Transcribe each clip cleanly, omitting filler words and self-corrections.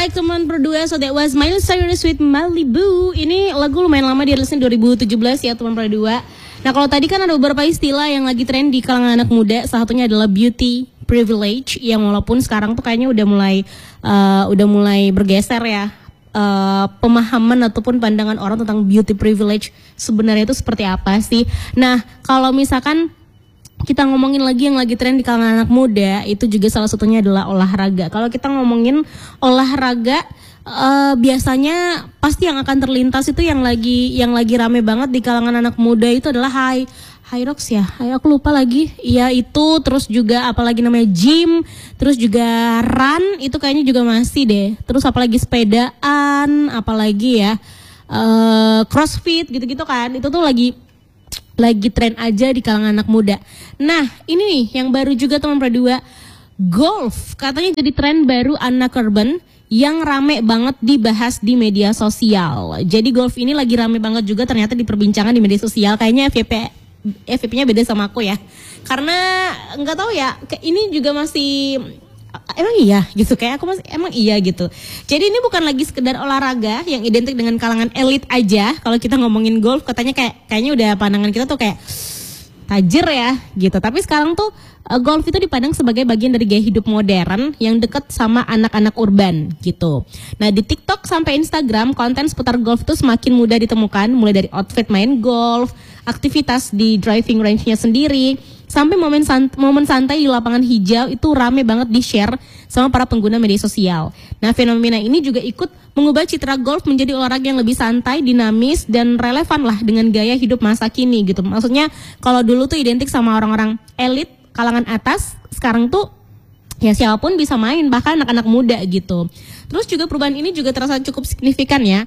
Baik teman berdua, so that was Miley Cyrus with Malibu. Ini lagu lumayan lama dirilisnya 2017 ya teman berdua. Nah kalau tadi kan ada beberapa istilah yang lagi tren di kalangan anak muda. Salah satunya adalah beauty privilege, yang walaupun sekarang tuh kayaknya udah mulai bergeser ya. Pemahaman ataupun pandangan orang tentang beauty privilege sebenarnya itu seperti apa sih. Nah kalau misalkan kita ngomongin lagi yang lagi tren di kalangan anak muda, itu juga salah satunya adalah olahraga. Kalau kita ngomongin olahraga, biasanya pasti yang akan terlintas itu yang lagi rame banget di kalangan anak muda itu adalah high rocks ya. Aku lupa lagi. Iya itu, terus juga apalagi namanya gym, terus juga run itu kayaknya juga masih deh. Terus apalagi sepedaan, apalagi ya crossfit gitu-gitu kan. Itu tuh lagi tren aja di kalangan anak muda. Nah ini nih yang baru juga teman berdua, golf katanya jadi tren baru anak urban yang rame banget dibahas di media sosial. Jadi golf ini lagi rame banget juga ternyata diperbincangan di media sosial. Kayaknya FYP-nya beda sama aku ya, karena nggak tahu ya, ini juga masih emang iya gitu, kayak aku masih emang iya gitu. Jadi ini bukan lagi sekedar olahraga yang identik dengan kalangan elit aja. Kalau kita ngomongin golf katanya kayaknya udah pandangan kita tuh kayak tajir ya gitu. Tapi sekarang tuh golf itu dipandang sebagai bagian dari gaya hidup modern yang dekat sama anak-anak urban gitu. Nah di TikTok sampai Instagram konten seputar golf itu semakin mudah ditemukan, mulai dari outfit main golf, aktivitas di driving range-nya sendiri, sampai momen santai di lapangan hijau itu rame banget di-share sama para pengguna media sosial. Nah fenomena ini juga ikut mengubah citra golf menjadi olahraga yang lebih santai, dinamis, dan relevan lah dengan gaya hidup masa kini gitu. Maksudnya kalau dulu tuh identik sama orang-orang elit, kalangan atas, sekarang tuh ya siapapun bisa main, bahkan anak-anak muda gitu. Terus juga perubahan ini juga terasa cukup signifikan ya.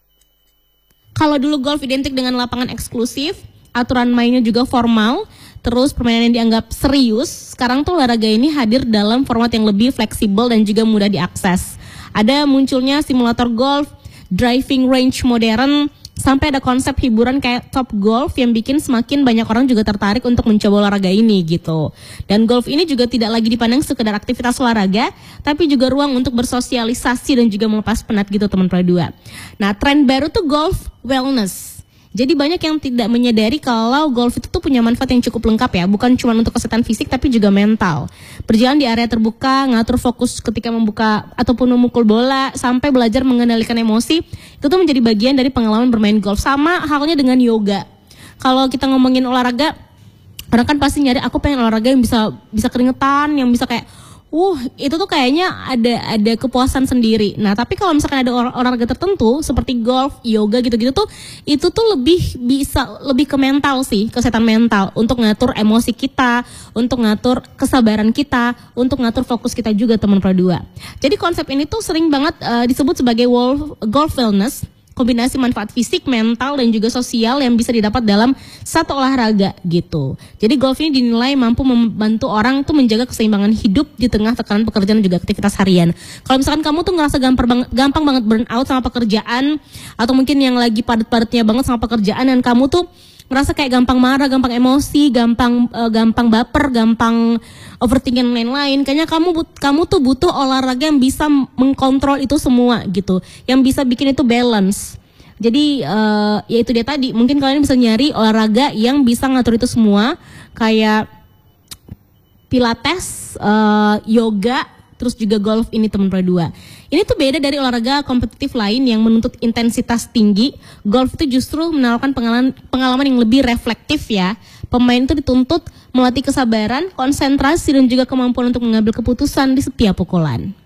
Kalau dulu golf identik dengan lapangan eksklusif, aturan mainnya juga formal, terus permainan yang dianggap serius, sekarang tuh olahraga ini hadir dalam format yang lebih fleksibel dan juga mudah diakses. Ada munculnya simulator golf, driving range modern, sampai ada konsep hiburan kayak Top Golf yang bikin semakin banyak orang juga tertarik untuk mencoba olahraga ini gitu. Dan golf ini juga tidak lagi dipandang sekedar aktivitas olahraga, tapi juga ruang untuk bersosialisasi dan juga melepas penat gitu teman berdua. Nah tren baru tuh golf wellness. Jadi banyak yang tidak menyadari kalau golf itu tuh punya manfaat yang cukup lengkap ya. Bukan cuma untuk kesehatan fisik tapi juga mental. Berjalan di area terbuka, ngatur fokus ketika membuka ataupun memukul bola, sampai belajar mengendalikan emosi, itu tuh menjadi bagian dari pengalaman bermain golf. Sama halnya dengan yoga. Kalau kita ngomongin olahraga, orang kan pasti nyari, aku pengen olahraga yang bisa keringetan, yang bisa kayak itu tuh kayaknya ada kepuasan sendiri. Nah tapi kalau misalkan ada olahraga tertentu seperti golf, yoga gitu-gitu tuh, itu tuh lebih ke mental sih, kesehatan mental, untuk ngatur emosi kita, untuk ngatur kesabaran kita, untuk ngatur fokus kita juga teman berdua. Jadi konsep ini tuh sering banget disebut sebagai golf wellness, kombinasi manfaat fisik, mental, dan juga sosial yang bisa didapat dalam satu olahraga gitu. Jadi golf ini dinilai mampu membantu orang tuh menjaga keseimbangan hidup di tengah tekanan pekerjaan dan juga aktivitas harian. Kalau misalkan kamu tuh ngerasa gampang banget burn out sama pekerjaan, atau mungkin yang lagi padat-padatnya banget sama pekerjaan, dan kamu tuh ngerasa kayak gampang marah, gampang emosi, gampang baper, gampang overthinking dan lain-lain, kayaknya kamu tuh butuh olahraga yang bisa mengkontrol itu semua gitu, yang bisa bikin itu balance. Jadi ya itu dia tadi, mungkin kalian bisa nyari olahraga yang bisa ngatur itu semua, kayak pilates, yoga, terus juga golf ini teman berdua. Ini tuh beda dari olahraga kompetitif lain yang menuntut intensitas tinggi. Golf itu justru menawarkan pengalaman yang lebih reflektif ya. Pemain itu dituntut melatih kesabaran, konsentrasi, dan juga kemampuan untuk mengambil keputusan di setiap pukulan.